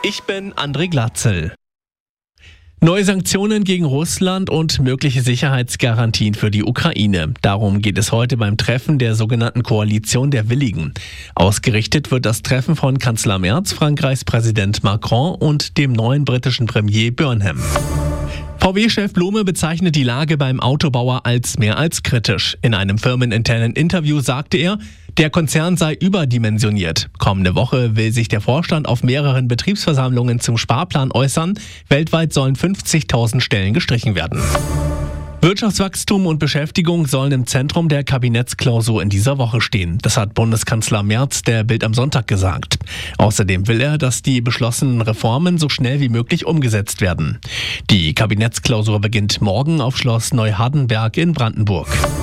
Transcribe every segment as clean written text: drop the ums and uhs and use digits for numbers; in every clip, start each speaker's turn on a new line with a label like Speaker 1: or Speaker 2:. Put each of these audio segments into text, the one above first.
Speaker 1: Ich bin André Glatzel. Neue Sanktionen gegen Russland und mögliche Sicherheitsgarantien für die Ukraine. Darum geht es heute beim Treffen der sogenannten Koalition der Willigen. Ausgerichtet wird das Treffen von Kanzler Merz, Frankreichs Präsident Macron und dem neuen britischen Premier Burnham. VW-Chef Blume bezeichnet die Lage beim Autobauer als mehr als kritisch. In einem firmeninternen Interview sagte er, der Konzern sei überdimensioniert. Kommende Woche will sich der Vorstand auf mehreren Betriebsversammlungen zum Sparplan äußern. Weltweit sollen 50.000 Stellen gestrichen werden. Wirtschaftswachstum und Beschäftigung sollen im Zentrum der Kabinettsklausur in dieser Woche stehen. Das hat Bundeskanzler Merz der Bild am Sonntag gesagt. Außerdem will er, dass die beschlossenen Reformen so schnell wie möglich umgesetzt werden. Die Kabinettsklausur beginnt morgen auf Schloss Neuhardenberg in Brandenburg.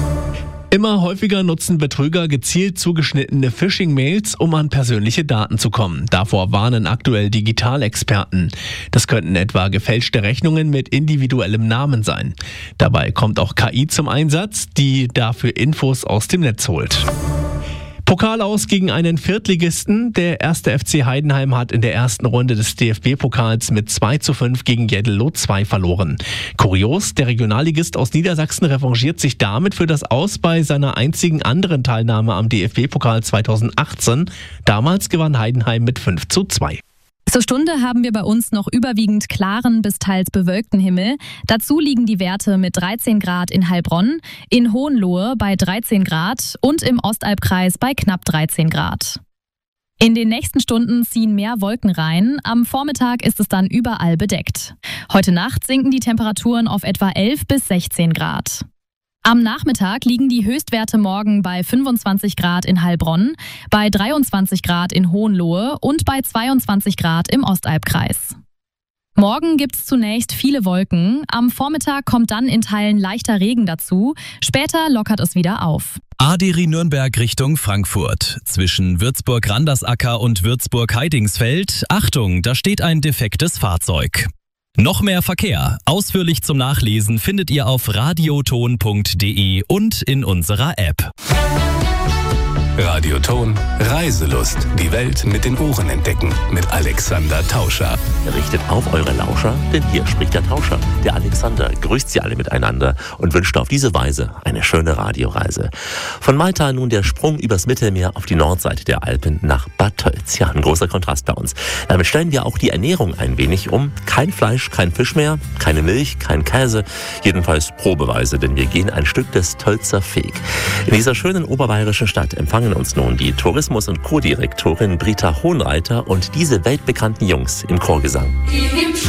Speaker 1: Immer häufiger nutzen Betrüger gezielt zugeschnittene Phishing-Mails, um an persönliche Daten zu kommen. Davor warnen aktuell Digitalexperten. Das könnten etwa gefälschte Rechnungen mit individuellem Namen sein. Dabei kommt auch KI zum Einsatz, die dafür Infos aus dem Netz holt. Pokal aus gegen einen Viertligisten. Der 1. FC Heidenheim hat in der ersten Runde des DFB-Pokals mit 2:5 gegen Jeddelo 2 verloren. Kurios, der Regionalligist aus Niedersachsen revanchiert sich damit für das Aus bei seiner einzigen anderen Teilnahme am DFB-Pokal 2018. Damals gewann Heidenheim mit 5:2.
Speaker 2: Zur Stunde haben wir bei uns noch überwiegend klaren bis teils bewölkten Himmel. Dazu liegen die Werte mit 13 Grad in Heilbronn, in Hohenlohe bei 13 Grad und im Ostalbkreis bei knapp 13 Grad. In den nächsten Stunden ziehen mehr Wolken rein. Am Vormittag ist es dann überall bedeckt. Heute Nacht sinken die Temperaturen auf etwa 11 bis 16 Grad. Am Nachmittag liegen die Höchstwerte morgen bei 25 Grad in Heilbronn, bei 23 Grad in Hohenlohe und bei 22 Grad im Ostalbkreis. Morgen gibt es zunächst viele Wolken. Am Vormittag kommt dann in Teilen leichter Regen dazu. Später lockert es wieder auf.
Speaker 3: ADRI Nürnberg Richtung Frankfurt. Zwischen Würzburg-Randersacker und Würzburg-Heidingsfeld. Achtung, da steht ein defektes Fahrzeug. Noch mehr Verkehr. Ausführlich zum Nachlesen findet ihr auf radioton.de und in unserer App.
Speaker 4: Radioton Reiselust. Die Welt mit den Ohren entdecken. Mit Alexander Tauscher.
Speaker 5: Richtet auf eure Lauscher, denn hier spricht der Tauscher. Der Alexander grüßt sie alle miteinander und wünscht auf diese Weise eine schöne Radioreise. Von Malta nun der Sprung übers Mittelmeer auf die Nordseite der Alpen nach Bad Tölz. Ja, ein großer Kontrast bei uns. Damit stellen wir auch die Ernährung ein wenig um. Kein Fleisch, kein Fisch mehr, keine Milch, kein Käse. Jedenfalls probeweise, denn wir gehen ein Stück des Tölzer Weg. In dieser schönen oberbayerischen Stadt empfangen uns nun die Tourismus- und Co-Direktorin Britta Hohenreiter und diese weltbekannten Jungs im Chorgesang.